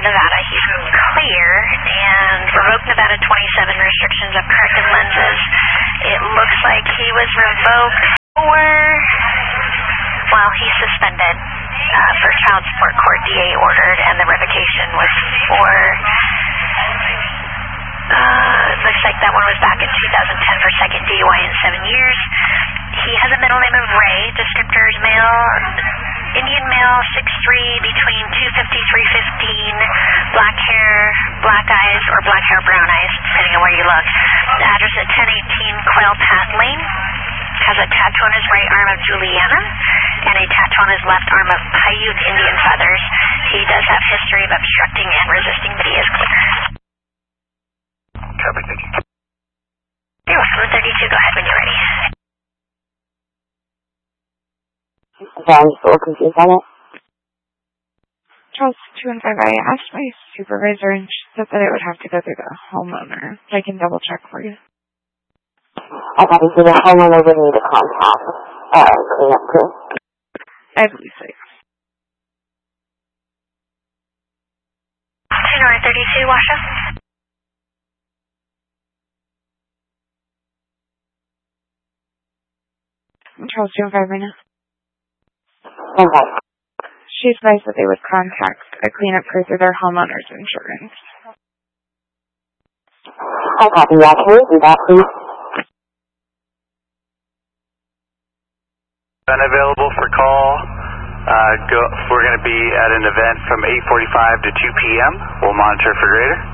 Nevada. He's clear, and revoked Nevada 27 restrictions of corrective lenses. It looks like he was revoked he's suspended for child support court DA ordered, and the revocation was for, it looks like that one was back in 2010 for second DUI in 7 years. He has a middle name of Ray, descriptor is male, Indian male, 6'3", between 250, 315, black hair, black eyes, or black hair, brown eyes, depending on where you look. The address at 1018 Quail Pat Lane. Has a tattoo on his right arm of Juliana and a tattoo on his left arm of Paiute Indian feathers. He does have history of obstructing and resisting, but he is clear. Copy, thank you. You're welcome. 32, go ahead when you're ready. Okay, I'm just a little confused on it. Charles 215, I asked my supervisor and she said that it would have to go through the homeowner. So I can double check for you. I thought you said the homeowner would need to contact cleanup crew. I believe so, yes. 32, Washa. Charles 215 right now. Okay. She advised that they would contact a cleanup crew through their homeowner's insurance. I copy that. Can you do that, please? Unavailable for call. We're going to be at an event from 8:45 to 2 p.m. We'll monitor for greater.